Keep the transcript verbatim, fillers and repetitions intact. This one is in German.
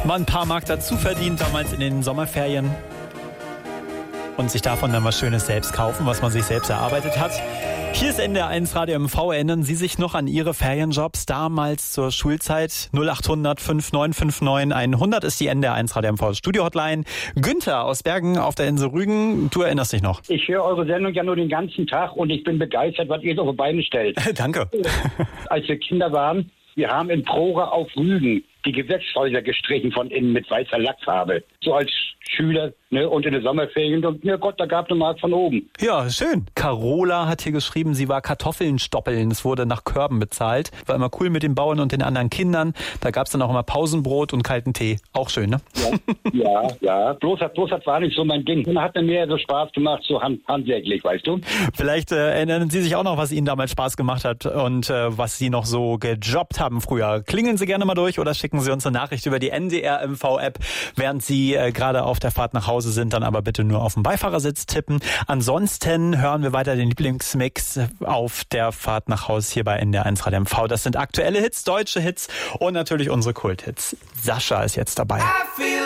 Mal ein paar Mark dazu verdient, damals in den Sommerferien. Und sich davon dann was Schönes selbst kaufen, was man sich selbst erarbeitet hat. Hier ist N D R eins Radio M V. Erinnern Sie sich noch an Ihre Ferienjobs damals zur Schulzeit? null acht hundert fünf neun fünf neun hundert ist die N D R eins Radio M V Studio-Hotline. Günther aus Bergen auf der Insel Rügen, du erinnerst dich noch? Ich höre eure Sendung ja nur den ganzen Tag und ich bin begeistert, was ihr so auf die Beine stellt. Danke. Als wir Kinder waren, wir haben in Prora auf Rügen die Gewächshäuser gestrichen von innen mit weißer Lackfarbe. So als Schüler, ne, und in den Sommerferien. Und ja Gott, da gab es eine Mark von oben. Ja, schön. Carola hat hier geschrieben, sie war Kartoffeln stoppeln. Es wurde nach Körben bezahlt. War immer cool mit den Bauern und den anderen Kindern. Da gab es dann auch immer Pausenbrot und kalten Tee. Auch schön, ne? Ja, ja. ja. Bloß, bloß das war nicht so mein Ding. Und hat mir mehr so Spaß gemacht, so hand, handwerklich, weißt du? Vielleicht äh, erinnern Sie sich auch noch, was Ihnen damals Spaß gemacht hat und äh, was Sie noch so gejobbt haben früher. Klingeln Sie gerne mal durch oder schicken Sie uns eine Nachricht über die N D R M V-App, während Sie äh, gerade auf der Fahrt nach Hause sind, dann aber bitte nur auf dem Beifahrersitz tippen. Ansonsten hören wir weiter den Lieblingsmix auf der Fahrt nach Hause hier bei N D R eins Radio M V. Das sind aktuelle Hits, deutsche Hits und natürlich unsere Kulthits. Sascha ist jetzt dabei.